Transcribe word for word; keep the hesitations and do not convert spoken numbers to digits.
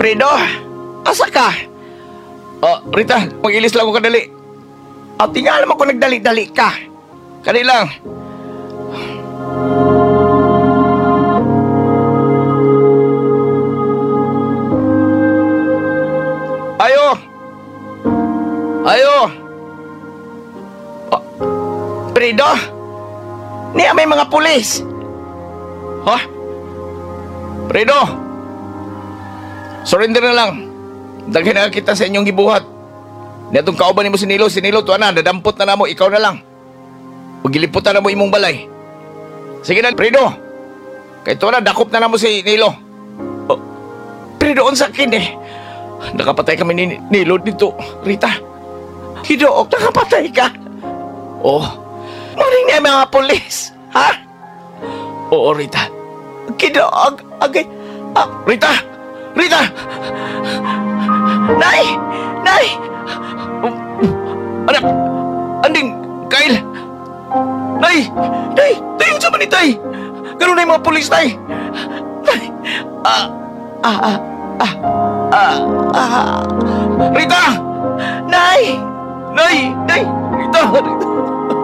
Fredo, asa ka? Oh, Rita, mag-ilis lang ako kadali. At tingala mo kung nagdali-dali ka. Kani lang. Ayo! Ayo! Oh, Fredo, niya may mga pulis. Ha? Fredo! Surrender na lang. Daghan na kita sa inyong gibuhat. Niatong kauban ni mo si Nilo, si Nilo, tuwa na, nadampot na na mo, ikaw na lang. Pagiliputan na mo imong balay. Sige na, Fredo. Kaya tuwa na, dakop na na mo si Nilo. Oh, Fredo, on sa akin eh. Nakapatay kami ni Nilo dito, Rita. Hidook, nakapatay ka. Oh, maring niya mga polis, ha? Oo, Rita. Kidoog, agay. Ah, Rita! Rita! Nay! Nay! Um, anak! Anding! Kyle! Nay! Nay! Tay! Ang sama ni Tay! Ganun na yung mga polis, Tay! Nay! Ah! Ah! Ah! Ah! Ah! Ah! Rita! Nay! Nay! Nay! Rita! Rita!